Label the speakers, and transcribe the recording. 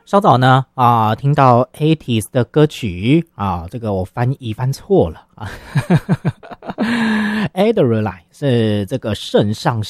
Speaker 1: 稍早呢听到 80s 的歌曲这个我翻错了Adrenaline 是这个肾上